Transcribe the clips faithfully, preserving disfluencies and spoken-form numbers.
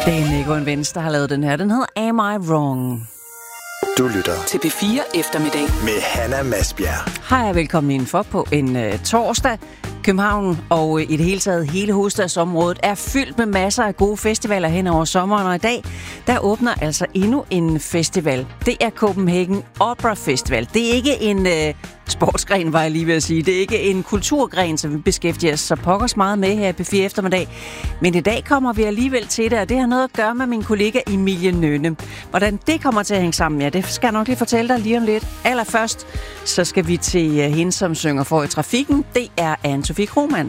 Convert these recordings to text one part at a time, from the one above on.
Det er Nico and Vince, der har lavet den her. Den hedder Am I Wrong? Du lytter til P fire eftermiddag med Hanna Masbjerg. Hej og velkommen indenfor på en uh, torsdag. København og uh, i det hele taget hele hovedstadsområdet er fyldt med masser af gode festivaler hen over sommeren, og i dag der åbner altså endnu en festival. Det er Copenhagen Opera Festival. Det er ikke en uh, sportsgren, var jeg lige ved at sige. Det er ikke en kulturgren, som vi beskæftiger os så pokkers meget med her i P fire eftermiddag. Men i dag kommer vi alligevel til det, og det har noget at gøre med min kollega Emilie Nønne. Hvordan det kommer til at hænge sammen, ja, det skal jeg nok lige fortælle dig lige om lidt. Allerførst, så skal vi til hende, som synger for i trafikken. Det er Anne-Sophie Krohmann.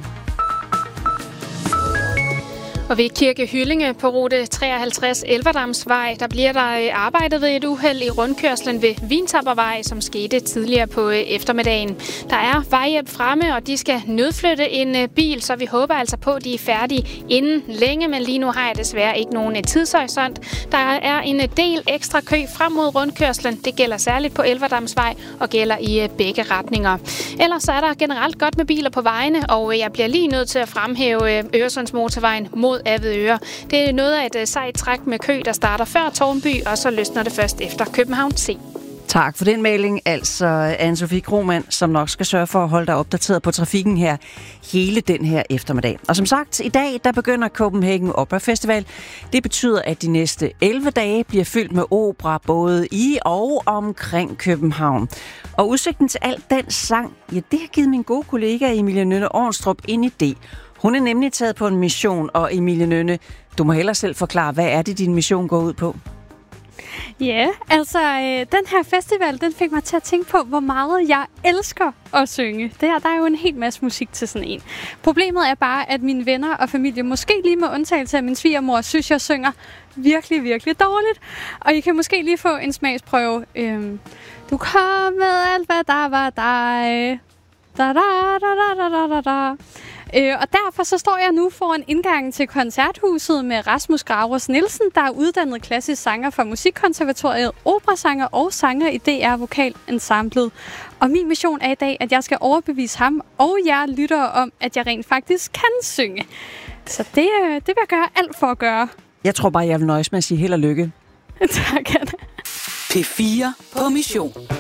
Og ved Kirke Hyllinge på rute treoghalvtreds Elverdamsvej, der bliver der arbejdet ved et uheld i rundkørslen ved Vintappervej, som skete tidligere på eftermiddagen. Der er vejhjælp fremme, og de skal nødflytte en bil, så vi håber altså på, at de er færdige inden længe, men lige nu har jeg desværre ikke nogen tidshorisont. Der er en del ekstra kø frem mod rundkørslen. Det gælder særligt på Elverdamsvej og gælder i begge retninger. Ellers så er der generelt godt med biler på vejene, og jeg bliver lige nødt til at fremhæve Øresundsmotorvejen mod Avedøre. Det er noget af et sejt træk med kø, der starter før Tårnby, og så løsner det først efter København C. Tak for den melding, altså Anne-Sophie Krohmann, som nok skal sørge for at holde dig opdateret på trafikken her hele den her eftermiddag. Og som sagt, i dag der begynder Copenhagen Opera Festival. Det betyder, at de næste elleve dage bliver fyldt med opera både i og omkring København. Og udsigten til alt den sang, ja, det har givet min gode kollega Emilie Nønne Ornstrup en idé. Hun er nemlig taget på en mission, og Emilie Nønne, du må hellere selv forklare, hvad er det, din mission går ud på? Ja, altså øh, den her festival, den fik mig til at tænke på, hvor meget jeg elsker at synge. Der, der er jo en hel masse musik til sådan en. Problemet er bare, at mine venner og familie, måske lige med undtagelse af min svigermor, synes, jeg synger virkelig, virkelig dårligt. Og I kan måske lige få en smagsprøve. Øhm, du kom med alt, hvad der var dig. Da, da, da, da, da, da, da. Øh, og derfor så står jeg nu foran indgangen til Koncerthuset med Rasmus Gravers Nielsen, der er uddannet klassisk sanger fra Musikkonservatoriet, operasanger og sanger i D R Vokal Ensemblet. Og min mission er i dag, at jeg skal overbevise ham og jer lyttere om, at jeg rent faktisk kan synge. Så det, det vil jeg gøre alt for at gøre. Jeg tror bare, jeg vil nøjes med at sige held og lykke. Tak, Anna. P fire på mission.